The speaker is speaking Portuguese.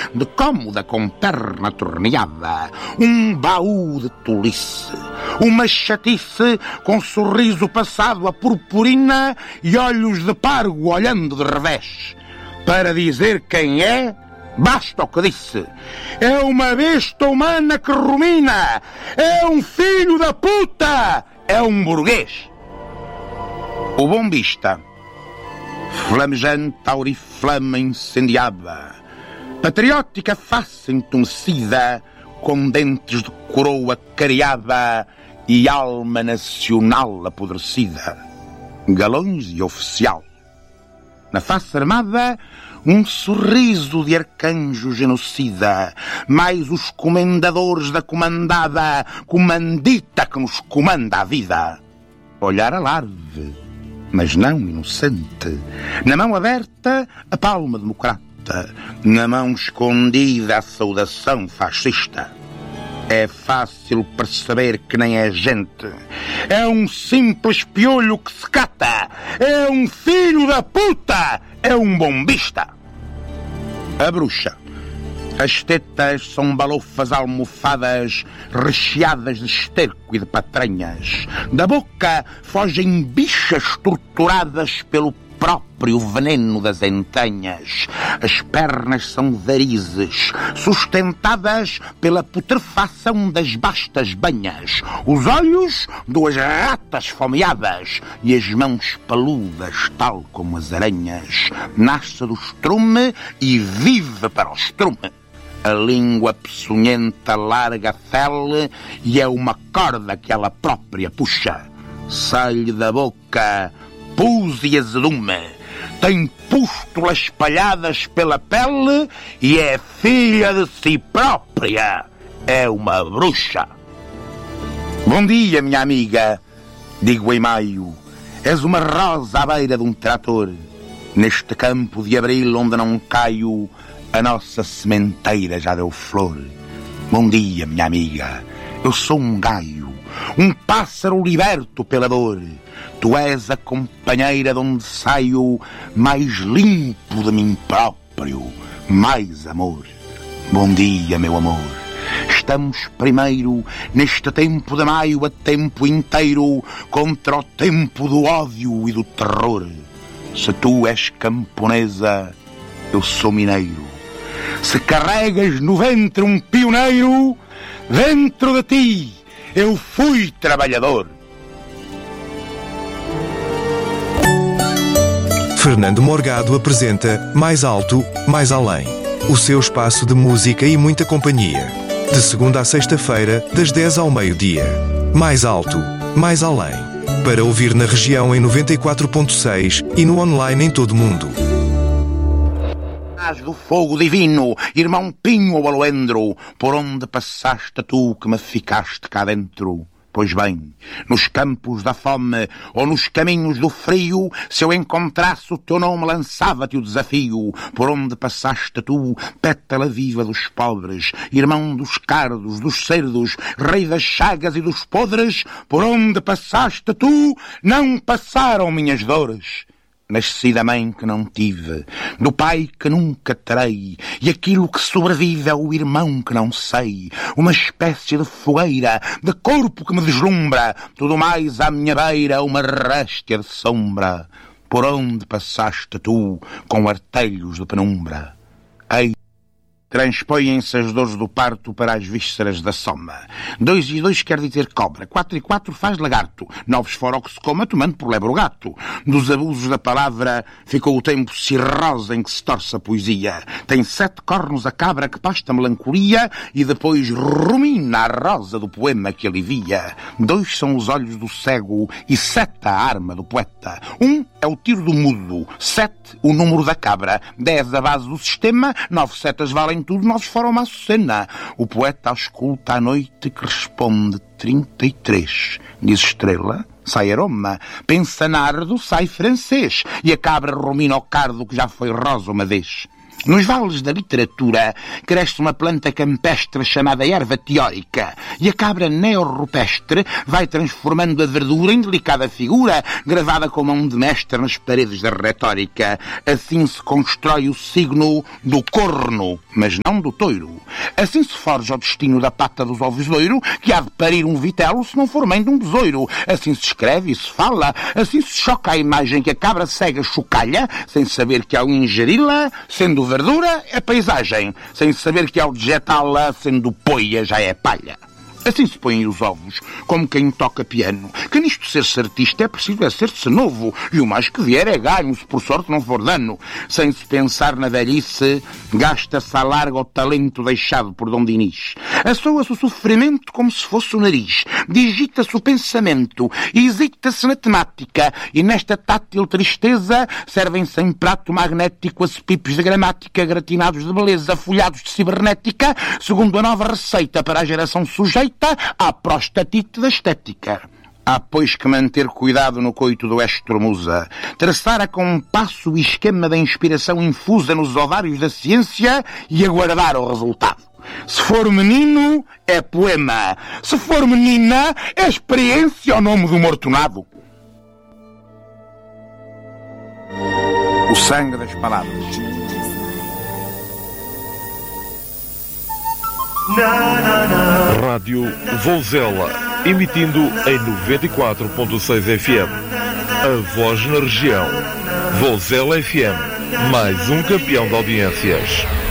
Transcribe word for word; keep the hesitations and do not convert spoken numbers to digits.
de cômoda com perna torneada, um baú de tolice, uma chatice com sorriso passado a purpurina e olhos de pargo olhando de revés. Para dizer quem é, basta o que disse. É uma besta humana que rumina, é um filho da puta, é um burguês. O bombista, flamejante auriflama incendiada, patriótica face entumecida, com dentes de coroa cariada e alma nacional apodrecida, galões de oficial. Na face armada, um sorriso de arcanjo genocida, mais os comendadores da comandada, comandita que nos comanda a vida. Olhar alarve, mas não inocente. Na mão aberta, a palma democrata. Na mão escondida, a saudação fascista. É fácil perceber que nem é gente. É um simples piolho que se cata. É um filho da puta. É um bombista. A bruxa. As tetas são balofas almofadas recheadas de esterco e de patranhas. Da boca fogem bichas torturadas pelo próprio veneno das entranhas. As pernas são varizes, sustentadas pela putrefação das bastas banhas. Os olhos, duas ratas fomeadas, e as mãos peludas, tal como as aranhas. Nasce do estrume e vive para o estrume. A língua peçonhenta larga a fele e é uma corda que ela própria puxa. Sai-lhe da boca pus e azedume. Tem pústulas espalhadas pela pele e é filha de si própria. É uma bruxa. Bom dia, minha amiga, digo em maio. És uma rosa à beira de um trator. Neste campo de abril onde não caio, a nossa sementeira já deu flor. Bom dia, minha amiga. Eu sou um gaio, um pássaro liberto pela dor. Tu és a companheira de onde saio mais limpo de mim próprio, mais amor. Bom dia, meu amor. Estamos primeiro neste tempo de maio a tempo inteiro contra o tempo do ódio e do terror. Se tu és camponesa, eu sou mineiro. Se carregas no ventre um pioneiro, dentro de ti eu fui trabalhador. Fernando Morgado apresenta Mais Alto, Mais Além. O seu espaço de música e muita companhia. De segunda a sexta-feira, das dez ao meio-dia. Mais Alto, Mais Além. Para ouvir na região em noventa e quatro ponto seis e no online em todo o mundo. Do fogo divino, irmão Pinho ou Aloendro, por onde passaste tu que me ficaste cá dentro? Pois bem, nos campos da fome ou nos caminhos do frio, se eu encontrasse o teu nome lançava-te o desafio. Por onde passaste tu, pétala viva dos pobres, irmão dos cardos, dos cerdos, rei das chagas e dos podres, por onde passaste tu, não passaram minhas dores. Nasci da mãe que não tive, do pai que nunca terei, e aquilo que sobrevive é o irmão que não sei, uma espécie de fogueira, de corpo que me deslumbra, tudo mais à minha beira, uma réstia de sombra. Por onde passaste tu, com artelhos de penumbra? Ei, transpõem-se as dores do parto para as vísceras da soma. Dois e dois quer dizer cobra, quatro e quatro faz lagarto, noves fora o que se coma, tomando por lebre o gato. Dos abusos da palavra ficou o tempo cirrosa em que se torce a poesia. Tem sete cornos a cabra que pasta melancolia e depois rumina a rosa do poema que alivia. Dois são os olhos do cego e sete a arma do poeta. Um é o tiro do mudo, sete o número da cabra, dez a base do sistema, nove setas valem tudo, nove fora uma açucena. O poeta ausculta à noite que responde trinta e três. Diz estrela, sai aroma. Pensa nardo, sai francês. E a cabra rumina o cardo que já foi rosa uma vez. Nos vales da literatura cresce uma planta campestre chamada erva teórica e a cabra neorrupestre vai transformando a verdura em delicada figura gravada com mão de mestre nas paredes da retórica. Assim se constrói o signo do corno, mas não do touro. Assim se forja o destino da pata dos ovos de ouro, que há de parir um vitelo se não for mãe de um besouro. Assim se escreve e se fala, assim se choca a imagem que a cabra cega chocalha, sem saber que ao ingeri-la, sendo verdura, é paisagem, sem saber que ao dejetá-la, sendo poia, já é palha. Assim se põem os ovos, como quem toca piano, que nisto ser-se artista é preciso é ser-se novo, e o mais que vier é ganho, se por sorte não for dano. Sem se pensar na velhice, gasta-se à larga o talento deixado por Dom Dinis. Assoa-se o sofrimento como se fosse o nariz, digita-se o pensamento, hesita-se na temática, e nesta tátil tristeza servem-se em prato magnético as pipos de gramática, gratinados de beleza, folhados de cibernética, segundo a nova receita para a geração sujeita à prostatite da estética. Há, pois, que manter cuidado no coito do estromusa, traçar a compasso o esquema da inspiração infusa nos ovários da ciência e aguardar o resultado. Se for menino, é poema. Se for menina, é experiência ao nome do mortonado. O sangue das palavras. Rádio Vouzela, emitindo em noventa e quatro ponto seis F M. A voz na região. Vouzela F M, mais um campeão de audiências.